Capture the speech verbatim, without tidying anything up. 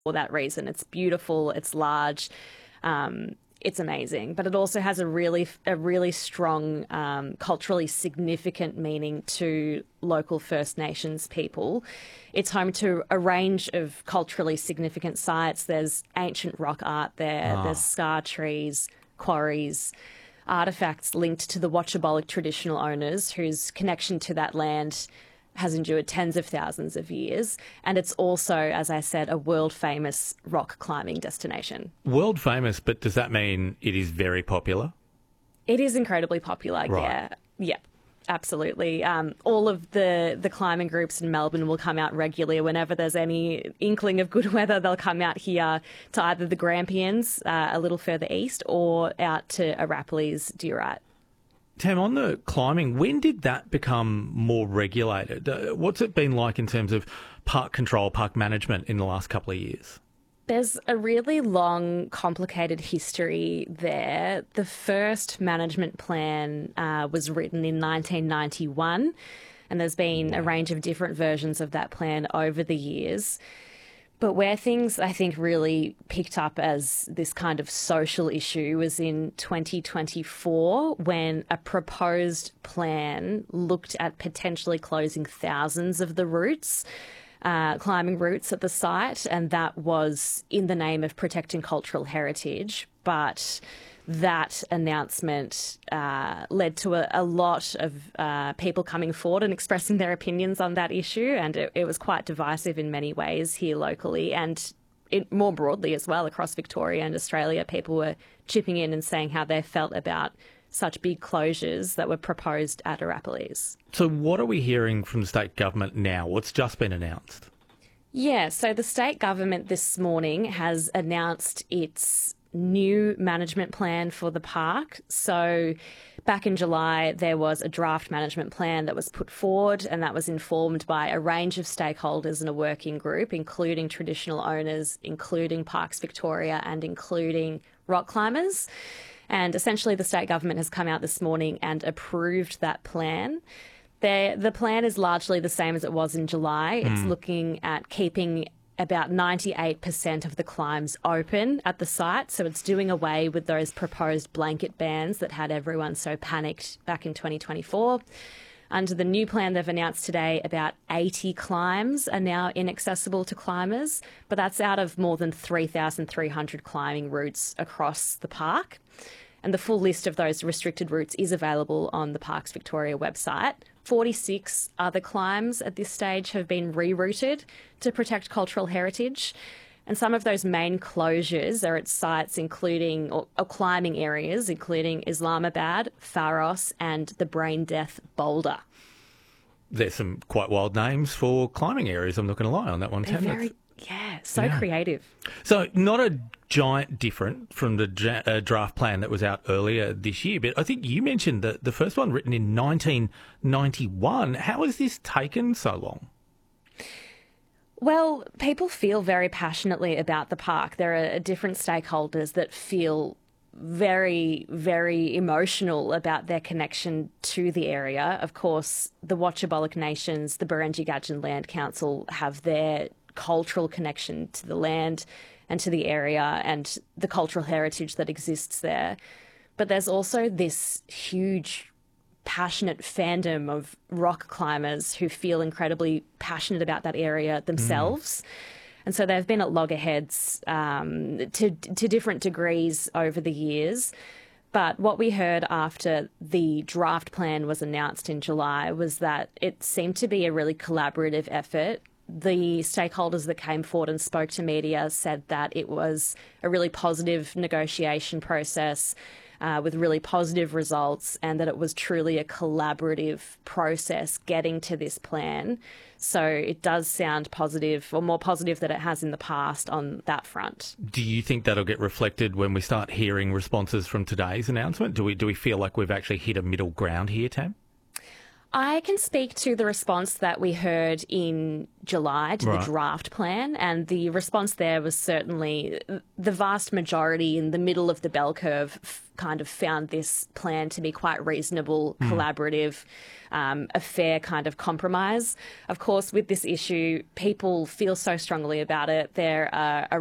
for that reason. It's beautiful, it's large, um, it's amazing, but it also has a really, a really strong, um, culturally significant meaning to local First Nations people. It's home to a range of culturally significant sites. There's ancient rock art there, Ah. there's scar trees, quarries, artefacts linked to the Watchabollock traditional owners whose connection to that land has endured tens of thousands of years. And it's also, as I said, a world-famous rock climbing destination. World famous, but does that mean it is very popular? It is incredibly popular, Right. yeah. Yeah, absolutely. Um, all of the, the climbing groups in Melbourne will come out regularly. Whenever there's any inkling of good weather, they'll come out here to either the Grampians, uh, a little further east, or out to Arapiles, Durat. Tam, on the climbing, when did that become more regulated? Uh, what's it been like in terms of park control, park management in the last couple of years? There's a really long, complicated history there. The first management plan uh, was written in nineteen ninety-one, and there's been a range of different versions of that plan over the years. But where things, I think, really picked up as this kind of social issue was in twenty twenty-four, when a proposed plan looked at potentially closing thousands of the routes, uh, climbing routes at the site, and that was in the name of protecting cultural heritage. But that announcement uh, led to a, a lot of uh, people coming forward and expressing their opinions on that issue, and it, it was quite divisive in many ways here locally and it, more broadly as well across Victoria and Australia. People were chipping in and saying how they felt about such big closures that were proposed at Arapiles. So what are we hearing from the state government now? What's just been announced? Yeah, so the state government this morning has announced its new management plan for the park. So back in July, there was a draft management plan that was put forward, and that was informed by a range of stakeholders in a working group, including traditional owners, including Parks Victoria, and including rock climbers. And essentially the state government has come out this morning and approved that plan. The, the plan is largely the same as it was in July. It's looking at keeping about ninety-eight percent of the climbs open at the site. So it's doing away with those proposed blanket bans that had everyone so panicked back in twenty twenty-four. Under the new plan they've announced today, about eighty climbs are now inaccessible to climbers, but that's out of more than three thousand three hundred climbing routes across the park. And the full list of those restricted routes is available on the Parks Victoria website. forty-six other climbs at this stage have been rerouted to protect cultural heritage. And some of those main closures are at sites including, or, or climbing areas, including Islamabad, Pharos, and the Brain Death Boulder. There's some quite wild names for climbing areas. I'm not going to lie on that one, They're Tam. very, yeah, so Yeah. creative. So not a giant different from the ja- uh, draft plan that was out earlier this year, but I think you mentioned that the first one written in nineteen ninety-one. How has this taken so long? Well, people feel very passionately about the park. There are different stakeholders that feel very, very emotional about their connection to the area. Of course, the Watchabollock Nations, the Barangi Land Council have their cultural connection to the land and to the area and the cultural heritage that exists there. But there's also this huge passionate fandom of rock climbers who feel incredibly passionate about that area themselves. Mm. And so they've been at loggerheads um, to, to different degrees over the years. But what we heard after the draft plan was announced in July was that it seemed to be a really collaborative effort. The stakeholders that came forward and spoke to media said that it was a really positive negotiation process uh, with really positive results, and that it was truly a collaborative process getting to this plan. So it does sound positive, or more positive than it has in the past on that front. Do you think that'll get reflected when we start hearing responses from today's announcement? Do we do we feel like we've actually hit a middle ground here, Tam? I can speak to the response that we heard in July to Right. the draft plan, and the response there was certainly the vast majority in the middle of the bell curve f- kind of found this plan to be quite reasonable, collaborative, um, a fair kind of compromise. Of course, with this issue, people feel so strongly about it. There are a